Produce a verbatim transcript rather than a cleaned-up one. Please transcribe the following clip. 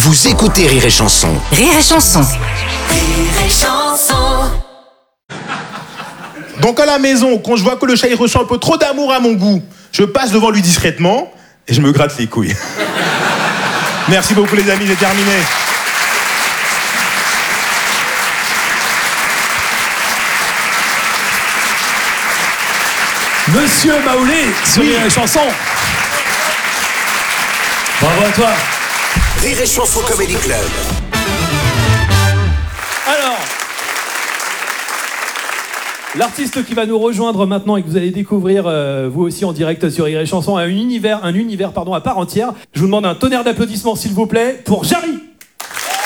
Vous écoutez Rire et Chanson. Rire et Chanson. Rire et Chanson. Donc à la maison, quand je vois que le chat il ressent un peu trop d'amour à mon goût, je passe devant lui discrètement et je me gratte les couilles. Merci beaucoup les amis, j'ai terminé. Monsieur Maoulé sur Oui. Rire et Chanson. Bravo à toi. Rire et Chanson Comedy Club. Alors, l'artiste qui va nous rejoindre maintenant et que vous allez découvrir euh, vous aussi en direct sur Rire et Chanson a un univers, un univers pardon, à part entière. Je vous demande un tonnerre d'applaudissements s'il vous plaît pour Jarry.